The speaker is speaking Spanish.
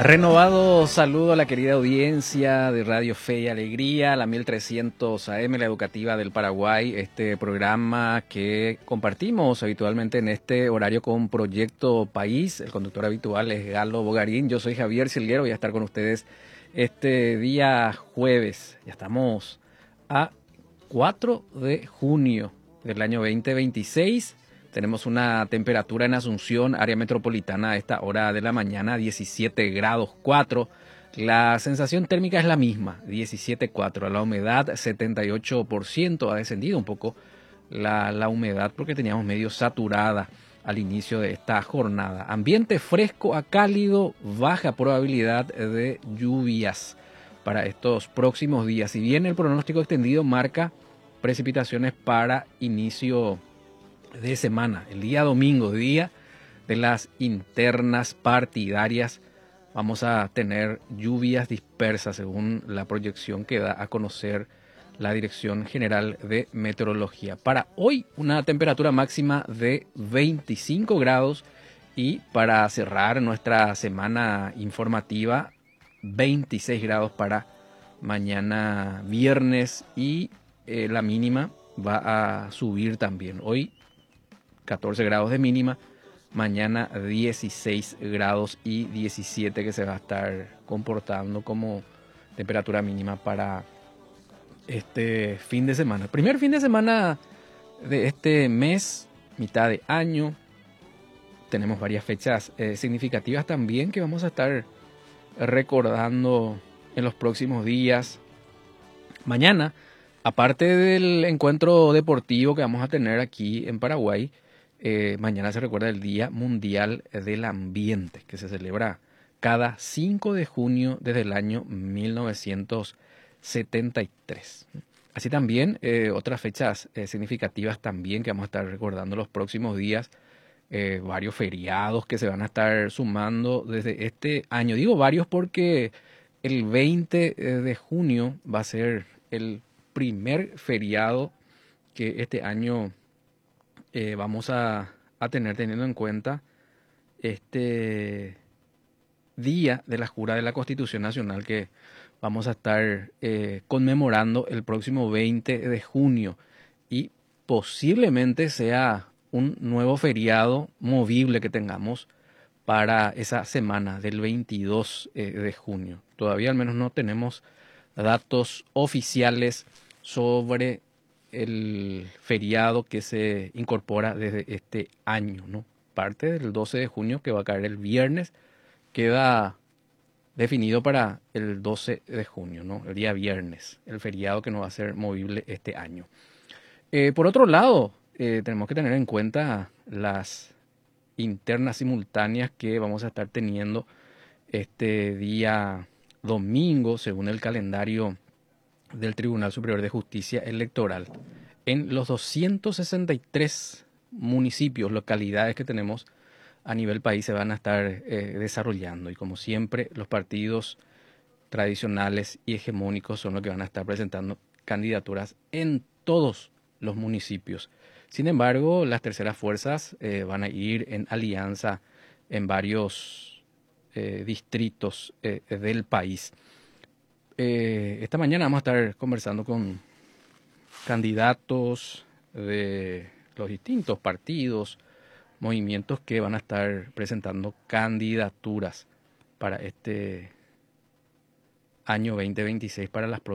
Renovado saludo a la querida audiencia de Radio Fe y Alegría, la 1300 AM, la educativa del Paraguay, este programa que compartimos habitualmente en este horario con Proyecto País. El conductor habitual es Galo Bogarín, yo soy Javier Silguero, voy a estar con ustedes este día jueves. Ya estamos a 4 de junio del año 2026. Tenemos una temperatura en Asunción, área metropolitana, a esta hora de la mañana, 17 grados 4. La sensación térmica es la misma, 17,4. La humedad, 78%. Ha descendido un poco la humedad porque teníamos medio saturada al inicio de esta jornada. Ambiente fresco a cálido, baja probabilidad de lluvias para estos próximos días. Si bien el pronóstico extendido marca precipitaciones para inicio de semana, el día domingo, día de las internas partidarias, vamos a tener lluvias dispersas según la proyección que da a conocer la Dirección General de Meteorología. Para hoy una temperatura máxima de 25 grados y para cerrar nuestra semana informativa 26 grados para mañana viernes y la mínima va a subir también. Hoy 14 grados de mínima, mañana 16 grados y 17 que se va a estar comportando como temperatura mínima para este fin de semana. Primer fin de semana de este mes, mitad de año. Tenemos varias fechas significativas también que vamos a estar recordando en los próximos días. Mañana, aparte del encuentro deportivo que vamos a tener aquí en Paraguay, mañana se recuerda el Día Mundial del Ambiente, que se celebra cada 5 de junio desde el año 1973. Así también otras fechas significativas también que vamos a estar recordando los próximos días, varios feriados que se van a estar sumando desde este año. Digo varios porque el 20 de junio va a ser el primer feriado que este año vamos a tener, teniendo en cuenta este día de la jura de la Constitución Nacional que vamos a estar conmemorando el próximo 20 de junio y posiblemente sea un nuevo feriado movible que tengamos para esa semana del 22 de junio. Todavía al menos no tenemos datos oficiales sobre el feriado que se incorpora desde este año, ¿no? Parte del 12 de junio, que va a caer el viernes, queda definido para el 12 de junio, ¿no? El día viernes, el feriado que no va a ser movible este año. Por otro lado, tenemos que tener en cuenta las internas simultáneas que vamos a estar teniendo este día domingo, según el calendario del Tribunal Superior de Justicia Electoral. En los 263 municipios, localidades que tenemos a nivel país se van a estar desarrollando. Y como siempre, los partidos tradicionales y hegemónicos son los que van a estar presentando candidaturas en todos los municipios. Sin embargo, las terceras fuerzas van a ir en alianza en varios distritos del país. Esta mañana vamos a estar conversando con candidatos de los distintos partidos, movimientos que van a estar presentando candidaturas para este año 2026, para las próximas